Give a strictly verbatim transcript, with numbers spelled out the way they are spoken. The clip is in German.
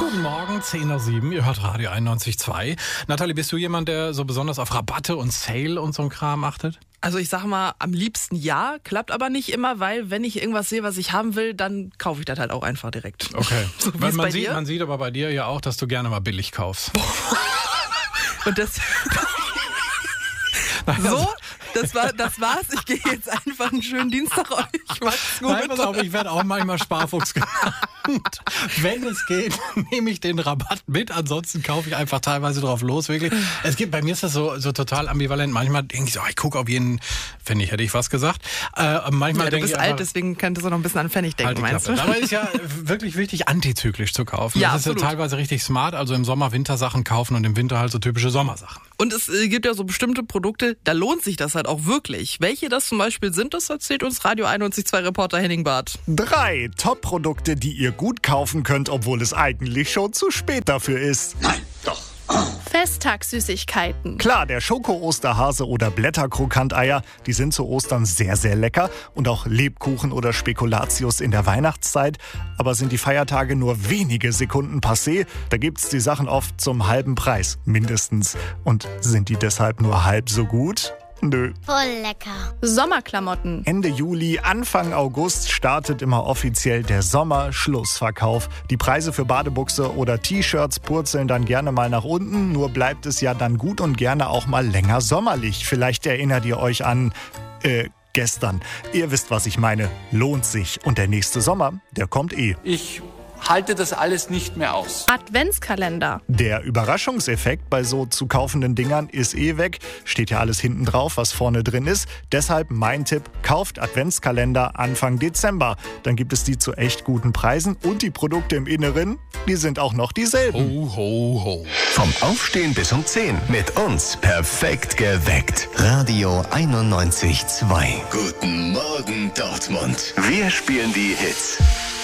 Guten Morgen, zehn nach sieben, ihr hört Radio einundneunzig Komma zwei. Nathalie, bist du jemand, der so besonders auf Rabatte und Sale und so ein Kram achtet? Also ich sag mal, am liebsten ja, klappt aber nicht immer, weil wenn ich irgendwas sehe, was ich haben will, dann kaufe ich das halt auch einfach direkt. Okay. So, wie Weil ist man, bei sieht, dir? man sieht aber bei dir ja auch, dass du gerne mal billig kaufst. Und das... So, das war das war's. Ich gehe jetzt einfach einen schönen Dienstag euch. Macht's gut. Nein, pass auf, ich werde auch manchmal Sparfuchs genannt. Wenn es geht, nehme ich den Rabatt mit. Ansonsten kaufe ich einfach teilweise drauf los, wirklich. Es gibt, bei mir ist das so, so total ambivalent. Manchmal denke ich so, ich gucke auf jeden Pfennig, hätte ich was gesagt. Äh, manchmal Ja, du denke bist ich alt, einfach, deswegen könntest du noch ein bisschen an Pfennig denken, halt die meinst Klappe. du? Aber es ist ja wirklich wichtig, antizyklisch zu kaufen. Ja, das ist absolut. ja teilweise richtig smart. Also im Sommer Wintersachen kaufen und im Winter halt so typische Sommersachen. Und es äh, gibt ja so bestimmte Produkte, da lohnt sich das halt auch wirklich. Welche das zum Beispiel sind, das erzählt uns Radio einundneunzig Komma zwei Reporter Henning Barth. Drei Top-Produkte, die ihr gut kaufen könnt, obwohl es eigentlich schon zu spät dafür ist. Nein, doch. Festtagssüßigkeiten. Klar, der Schoko-Osterhase oder Blätterkrokanteier, die sind zu Ostern sehr, sehr lecker. Und auch Lebkuchen oder Spekulatius in der Weihnachtszeit. Aber sind die Feiertage nur wenige Sekunden passé, da gibt's die Sachen oft zum halben Preis, mindestens. Und sind die deshalb nur halb so gut? Nö. Voll lecker. Sommerklamotten. Ende Juli, Anfang August startet immer offiziell der Sommerschlussverkauf. Die Preise für Badebuchse oder T-Shirts purzeln dann gerne mal nach unten. Nur bleibt es ja dann gut und gerne auch mal länger sommerlich. Vielleicht erinnert ihr euch an, äh, gestern. Ihr wisst, was ich meine. Lohnt sich. Und der nächste Sommer, der kommt eh. Ich halte das alles nicht mehr aus. Adventskalender. Der Überraschungseffekt bei so zu kaufenden Dingern ist eh weg. Steht ja alles hinten drauf, was vorne drin ist. Deshalb mein Tipp, kauft Adventskalender Anfang Dezember. Dann gibt es die zu echt guten Preisen und die Produkte im Inneren, die sind auch noch dieselben. Ho, ho, ho. Vom Aufstehen bis um zehn mit uns perfekt geweckt. Radio einundneunzig Komma zwei. Guten Morgen, Dortmund. Wir spielen die Hits.